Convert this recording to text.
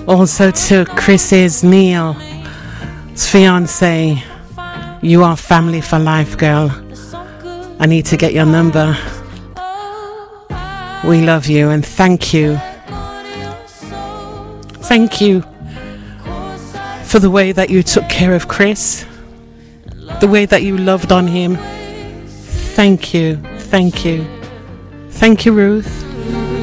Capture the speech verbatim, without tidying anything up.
Also to Chris's Neil's fiance. You are family for life, girl. I need to get your number. We love you and thank you. Thank you for the way that you took care of Chris, the way that you loved on him. Thank you, thank you. Thank you, Ruth.